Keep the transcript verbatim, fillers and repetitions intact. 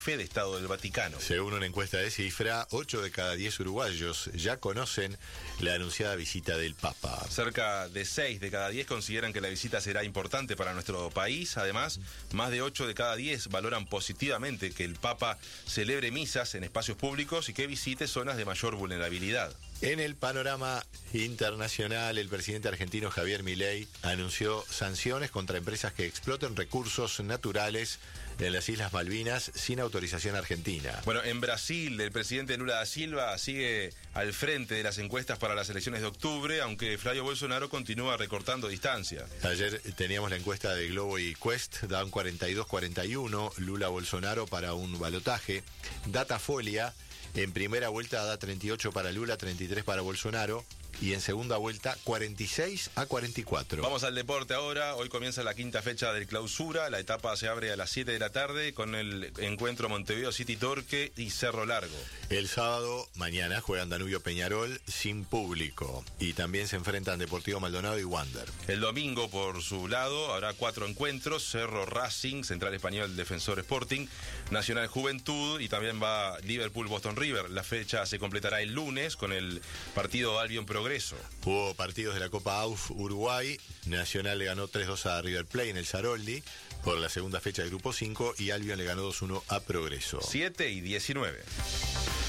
jefe de Estado del Vaticano. Según una encuesta de Cifra, ocho de cada diez uruguayos ya conocen la anunciada visita del Papa. Cerca de seis de cada diez consideran que la visita será importante para nuestro país. Además, más de ocho de cada diez valoran positivamente que el Papa celebre misas en espacios públicos y que visite zonas de mayor vulnerabilidad. En el panorama internacional, el presidente argentino Javier Milei anunció sanciones contra empresas que exploten recursos naturales en las Islas Malvinas sin autorización argentina. Bueno, en Brasil, el presidente Lula da Silva sigue al frente de las encuestas para las elecciones de octubre, aunque Flavio Bolsonaro continúa recortando distancia. Ayer teníamos la encuesta de Globo y Quest, dan cuarenta y dos cuarenta y uno, Lula-Bolsonaro para un balotaje. Datafolia, en primera vuelta da treinta y ocho para Lula, treinta y tres para Bolsonaro. Y en segunda vuelta, cuarenta y seis a cuarenta y cuatro. Vamos al deporte ahora. Hoy comienza la quinta fecha del Clausura. La etapa se abre a las siete de la tarde con el encuentro Montevideo City Torque y Cerro Largo. El sábado, mañana, juegan Danubio Peñarol sin público. Y también se enfrentan Deportivo Maldonado y Wander. El domingo, por su lado, habrá cuatro encuentros. Cerro Racing, Central Español Defensor Sporting, Nacional Juventud y también va Liverpool Boston River. La fecha se completará el lunes con el partido Albion Progreso. Hubo partidos de la Copa A U F Uruguay. Nacional le ganó tres dos a River Plate en el Saroldi por la segunda fecha del Grupo cinco y Albion le ganó dos uno a Progreso. siete y diecinueve.